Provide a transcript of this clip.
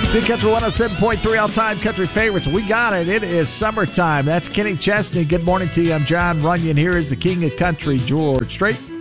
Big Country 107.3 all-time country favorites. We got it. It is summertime. That's Kenny Chesney. Good morning to you. I'm John Runyon. Here is the king of country, George Strait.